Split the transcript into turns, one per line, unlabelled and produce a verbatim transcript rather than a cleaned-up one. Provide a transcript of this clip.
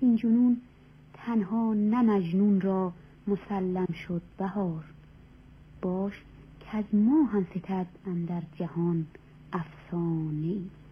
این جنون تنها نه مجنون را مسلم شد بهار. باش که از ما هم ستد اندر جهان افسانه‌ای.